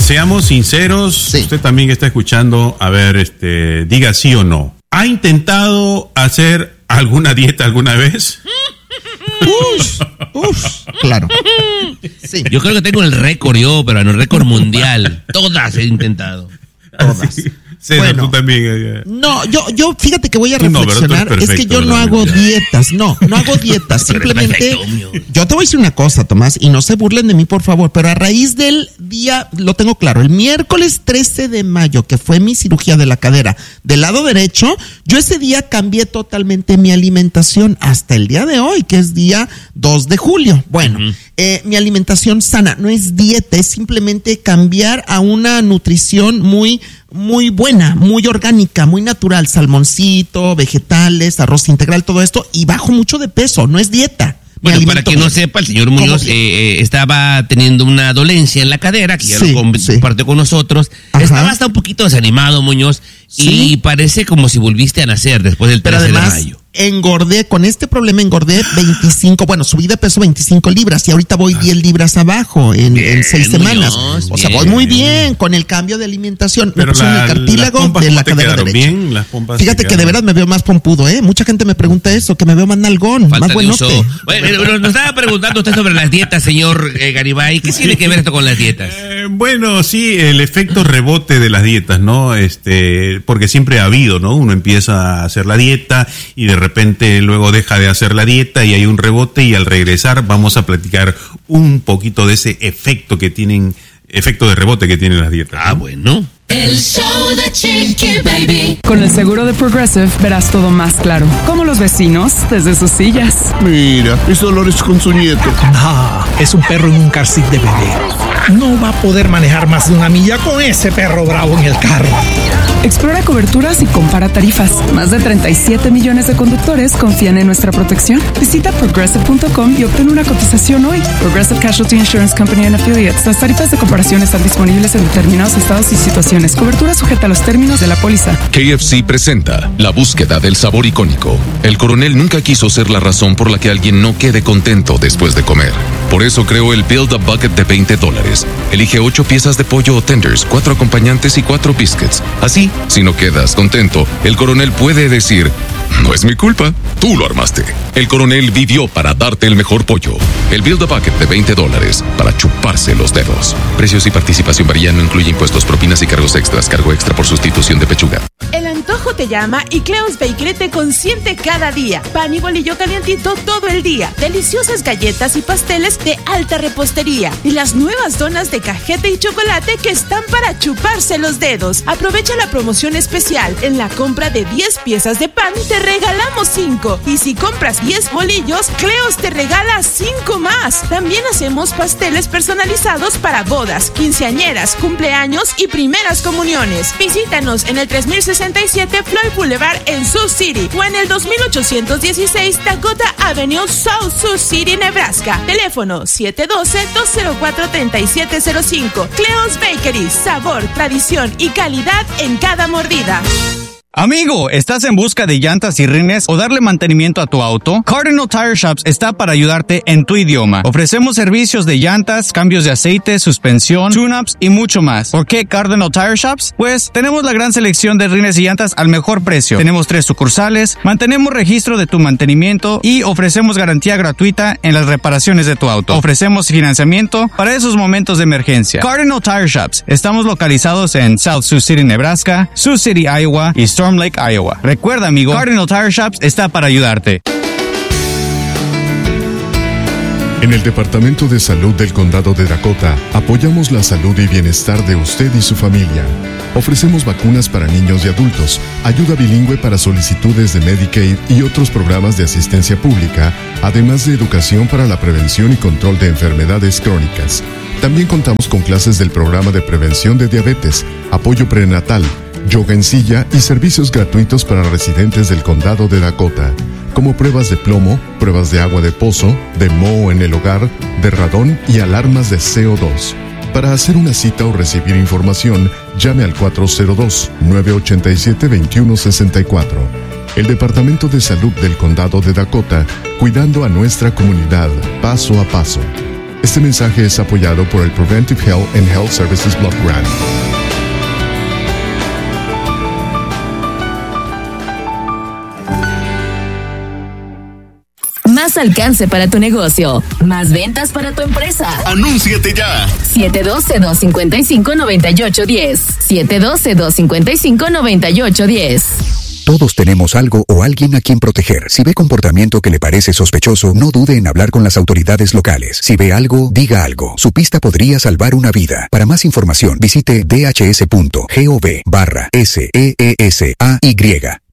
seamos sinceros, sí. Usted también que está escuchando, a ver, diga sí o no. ¿Ha intentado hacer alguna dieta alguna vez? Claro. Sí. Yo creo que tengo el récord pero en el récord mundial. Todas he intentado. Todas. Sí. César, bueno, tú también. No, yo fíjate que voy a reflexionar. No, es que yo no hago dietas. No hago dietas. Simplemente, yo te voy a decir una cosa, Tomás, y no se burlen de mí, por favor, pero a raíz del día, lo tengo claro, el miércoles 13 de mayo, que fue mi cirugía de la cadera del lado derecho, yo ese día cambié totalmente mi alimentación hasta el día de hoy, que es día 2 de julio. Bueno, mi alimentación sana no es dieta, es simplemente cambiar a una nutrición muy buena, muy orgánica, muy natural, salmoncito, vegetales, arroz integral, todo esto, y bajo mucho de peso, no es dieta. Bueno, para quien no sepa, el señor Muñoz estaba teniendo una dolencia en la cadera, que ya lo compartió con nosotros. Ajá. Estaba hasta un poquito desanimado, Muñoz, y parece como si volviste a nacer después del 13 de mayo. Con este problema engordé 25, subí de peso 25 libras y ahorita voy 10 libras abajo en 6 semanas. Muñoz, o sea, voy muy bien con el cambio de alimentación. Pero me pusieron el cartílago de la cadera derecha. Bien, las pompas fíjate que de verdad me veo más pompudo, Mucha gente me pregunta eso, que me veo más nalgón, falta más buenote. Bueno, nos estaba preguntando usted sobre las dietas, señor Garibay. ¿Qué tiene que ver esto con las dietas? Bueno, sí, el efecto rebote de las dietas, ¿no? Porque siempre ha habido, ¿no? Uno empieza a hacer la dieta y de repente luego deja de hacer la dieta y hay un rebote, y al regresar vamos a platicar un poquito de ese efecto de rebote que tienen las dietas, ¿no? Bueno. El show de Chiqui Baby. Con el seguro de Progressive verás todo más claro. Como los vecinos desde sus sillas. Mira, es Dolores con su nieto. No, es un perro en un car seat de bebé. No va a poder manejar más de 1 milla con ese perro bravo en el carro. Explora coberturas y compara tarifas. Más de 37 millones de conductores confían en nuestra protección. Visita Progressive.com y obtén una cotización hoy. Progressive Casualty Insurance Company and Affiliates. Las tarifas de comparación están disponibles en determinados estados y situaciones. Cobertura sujeta a los términos de la póliza. KFC presenta la búsqueda del sabor icónico. El coronel nunca quiso ser la razón por la que alguien no quede contento después de comer. Por eso creó el Build a Bucket de $20. Elige 8 piezas de pollo o tenders, 4 acompañantes y 4 biscuits. Así, si no quedas contento, el coronel puede decir: no es mi culpa, tú lo armaste. El coronel vivió para darte el mejor pollo. El Build a Bucket de $20 para chuparse los dedos. Precios y participación varían, no incluye impuestos, propinas y cargos extras. Cargo extra por sustitución de pechuga. El antojo te llama y Cleo's Bakery te consiente cada día. Pan y bolillo calientito todo el día. Deliciosas galletas y pasteles de alta repostería. Y las nuevas donas de cajeta y chocolate que están para chuparse los dedos. Aprovecha la promoción especial. En la compra de 10 piezas de pan te regalamos 5. Y si compras 10 bolillos, Cleo's te regala 5 más. También hacemos pasteles personalizados para bodas, quinceañeras, cumpleaños y primeras comuniones. Visítanos en el 3067 Floyd Boulevard en Sioux City o en el 2816 Dakota Avenue, South Sioux City, Nebraska. Teléfono 712-204-3705. Cleo's Bakery, sabor, tradición y calidad en cada mordida. Amigo, ¿estás en busca de llantas y rines o darle mantenimiento a tu auto? Cardinal Tire Shops está para ayudarte en tu idioma. Ofrecemos servicios de llantas, cambios de aceite, suspensión, tune-ups y mucho más. ¿Por qué Cardinal Tire Shops? Pues tenemos la gran selección de rines y llantas al mejor precio. Tenemos 3 sucursales, mantenemos registro de tu mantenimiento y ofrecemos garantía gratuita en las reparaciones de tu auto. Ofrecemos financiamiento para esos momentos de emergencia. Cardinal Tire Shops. Estamos localizados en South Sioux City, Nebraska, Sioux City, Iowa y Storm Lake, Iowa. Recuerda, amigo, Cardinal Tire Shops está para ayudarte. En el Departamento de Salud del Condado de Dakota, apoyamos la salud y bienestar de usted y su familia. Ofrecemos vacunas para niños y adultos, ayuda bilingüe para solicitudes de Medicaid y otros programas de asistencia pública, además de educación para la prevención y control de enfermedades crónicas. También contamos con clases del programa de prevención de diabetes, apoyo prenatal, yoga en silla y servicios gratuitos para residentes del condado de Dakota, como pruebas de plomo, pruebas de agua de pozo, de moho en el hogar, de radón y alarmas de CO2. Para hacer una cita o recibir información, llame al 402-987-2164. El Departamento de Salud del Condado de Dakota, cuidando a nuestra comunidad paso a paso. Este mensaje es apoyado por el Preventive Health and Health Services Block Grant. Más alcance para tu negocio. Más ventas para tu empresa. ¡Anúnciate ya! 712-255-9810. 712-255-9810. Todos tenemos algo o alguien a quien proteger. Si ve comportamiento que le parece sospechoso, no dude en hablar con las autoridades locales. Si ve algo, diga algo. Su pista podría salvar una vida. Para más información, visite dhs.gov/SEESAY.